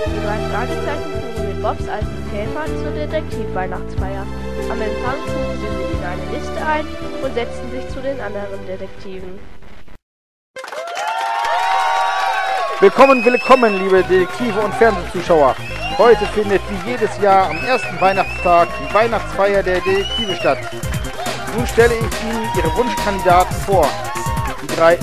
Die drei Fragezeichen fuhren mit Bobs alten Käfer zur Detektivweihnachtsfeier. Am Empfang trugen sie sich in eine Liste ein und setzten sich zu den anderen Detektiven. Willkommen, liebe Detektive und Fernsehzuschauer. Heute findet wie jedes Jahr am ersten Weihnachtstag die Weihnachtsfeier der Detektive statt. Nun stelle ich Ihnen Ihre Wunschkandidaten vor. Die drei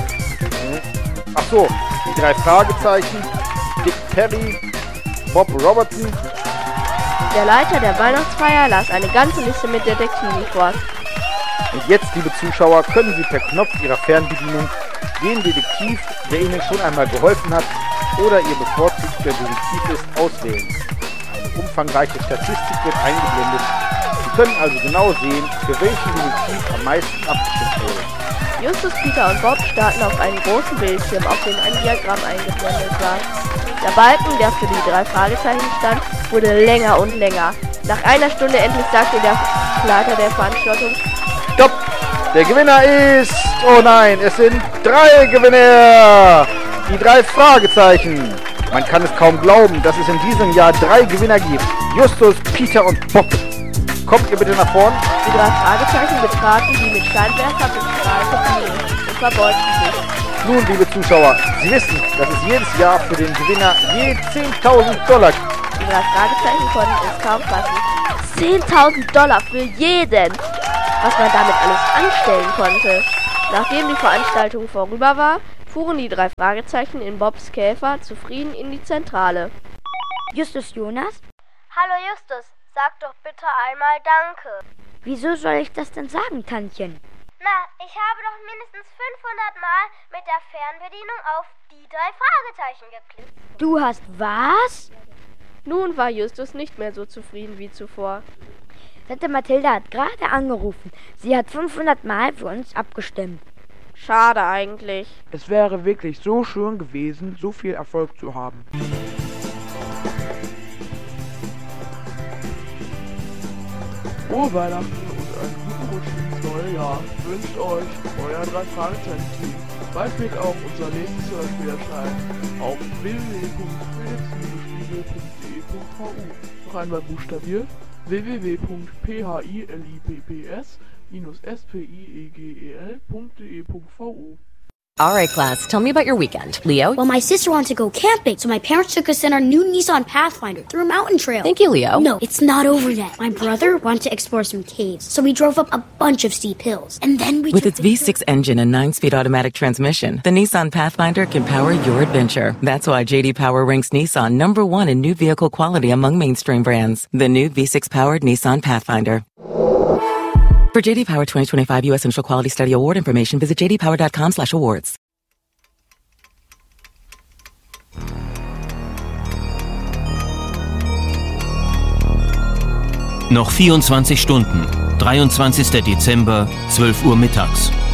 Fragezeichen, Dick Perry, Bob Robertson. Der Leiter der Weihnachtsfeier las eine ganze Liste mit Detektiven vor. Und jetzt, liebe Zuschauer, können Sie per Knopf Ihrer Fernbedienung den Detektiv, der Ihnen schon einmal geholfen hat oder Ihr bevorzugter Detektiv ist, auswählen. Eine umfangreiche Statistik wird eingeblendet. Sie können also genau sehen, für welchen Detektiv am meisten abgestimmt wurde. Justus, Peter und Bob starrten auf einen großen Bildschirm, auf dem ein Diagramm eingeblendet war. Der Balken, der für die drei Fragezeichen stand, wurde länger und länger. Nach einer Stunde endlich sagte der Leiter der Veranstaltung: Stopp! Der Gewinner ist... Oh nein, es sind 3 Gewinner! Die 3 Fragezeichen! Man kann es kaum glauben, dass es in diesem Jahr 3 Gewinner gibt. Justus, Peter und Bob. Kommt ihr bitte nach vorn? Die 3 Fragezeichen betraten die mit Scheinwerfer bestrahlte Bühne und verbeugten sich. Nun, liebe Zuschauer, Sie wissen, dass es jedes Jahr für den Gewinner je $10.000 gibt. Die 3 Fragezeichen konnten es kaum fassen. $10.000 für jeden! Was man damit alles anstellen konnte. Nachdem die Veranstaltung vorüber war, fuhren die 3 Fragezeichen in Bobs Käfer zufrieden in die Zentrale. Justus, Jonas? Hallo Justus, sag doch bitte einmal Danke. Wieso soll ich das denn sagen, Tantchen? Na, ich habe doch mindestens 500 Mal mit der Fernbedienung auf die 3 Fragezeichen geklickt. Du hast was? Nun war Justus nicht mehr so zufrieden wie zuvor. Tante Mathilda hat gerade angerufen. Sie hat 500 Mal für uns abgestimmt. Schade eigentlich. Es wäre wirklich so schön gewesen, so viel Erfolg zu haben. Frohe Weihnachten und einen guten Rutsch ins neue Jahr wünscht euch euer 3 Fragezeichen-Team. Bald wird auch unser nächstes Hörspiel erscheinen auf www.philippsspiegel.de.vu. Noch einmal buchstabiert: www.philips-spiegel.de.vu. All right, class, tell me about your weekend. Leo? Well, my sister wanted to go camping, so my parents took us in our new Nissan Pathfinder through a mountain trail. Thank you, Leo. No, it's not over yet. My brother wanted to explore some caves, so we drove up a bunch of steep hills. And then we With its V6 engine and 9-speed automatic transmission, the Nissan Pathfinder can power your adventure. That's why J.D. Power ranks Nissan #1 in new vehicle quality among mainstream brands. The new V6-powered Nissan Pathfinder. For J.D. Power 2025 U.S. Initial Quality Study Award information, visit jdpower.com/awards. Noch 24 Stunden, 23. Dezember, 12 Uhr mittags.